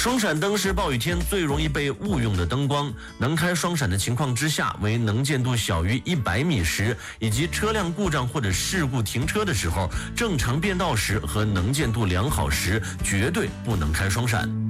双闪灯是暴雨天最容易被误用的灯光，能开双闪的情况之下为能见度小于100米时，以及车辆故障或者事故停车的时候，正常变道时和能见度良好时绝对不能开双闪。